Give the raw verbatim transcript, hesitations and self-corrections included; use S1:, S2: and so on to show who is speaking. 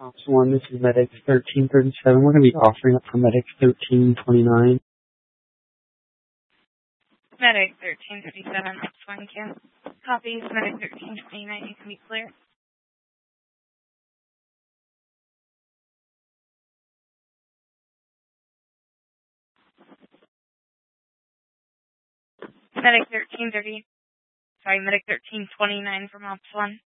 S1: Ops one, this is Medic thirteen thirty-seven. We're going to be offering up for Medic thirteen twenty-nine.
S2: Medic thirteen thirty-seven, Ops one, can copies. Medic thirteen twenty-nine, you can be clear. Medic thirteen thirty, sorry, Medic thirteen twenty-nine from Ops one.